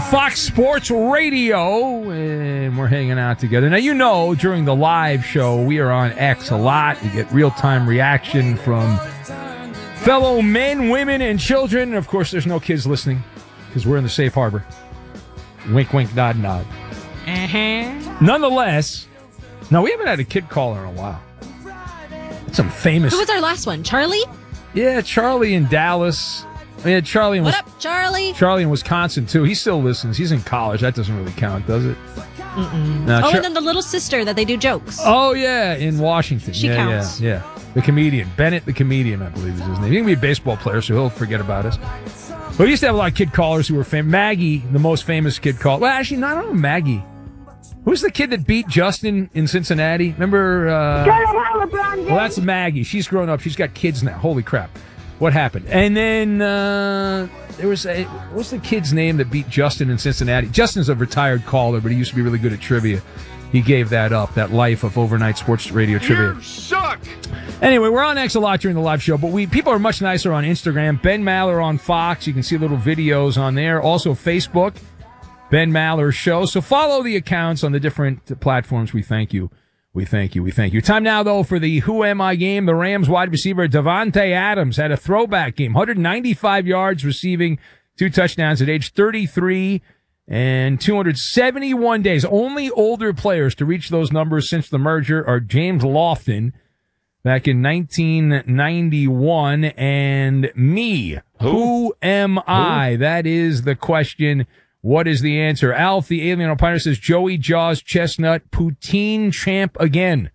Fox Sports Radio, and we're hanging out together. Now, you know, during the live show, we are on X a lot. You get real-time reaction from fellow men, women, and children. And, of course, there's no kids listening because we're in the safe harbor. Wink, wink, nod, nod. Nonetheless, no, we haven't had a kid caller in a while. Some famous... Who was our last one? Charlie? Yeah, Charlie in Dallas. I mean, Charlie in What up, Charlie? Charlie in Wisconsin, too. He still listens. He's in college. That doesn't really count, does it? No, and then the little sister that they do jokes. Oh, yeah, in Washington. She counts. Yeah. The comedian. Bennett the comedian, I believe is his name. He can be a baseball player, so he'll forget about us. But we used to have a lot of kid callers who were famous. Maggie, the most famous kid caller. Well, actually, no, I don't know Maggie. Who's the kid that beat Justin in Cincinnati? Remember? Well, that's Maggie. She's grown up. She's got kids now. Holy crap. What happened? And then there was what's the kid's name that beat Justin in Cincinnati? Justin's a retired caller, but he used to be really good at trivia. He gave that up, that life of overnight sports radio trivia. You suck! Anyway, we're on X a lot during the live show, but people are much nicer on Instagram. Ben Maller on Fox. You can see little videos on there. Also Facebook, Ben Maller Show. So follow the accounts on the different platforms. We thank you. We thank you. Time now, though, for the Who Am I game. The Rams wide receiver Davante Adams had a throwback game. 195 yards receiving, 2 touchdowns at age 33 and 271 days. Only older players to reach those numbers since the merger are James Lofton back in 1991 and me. Who am I? That is the question. What is the answer? Alf, the alien opiner, says Joey Jaws Chestnut, poutine champ again.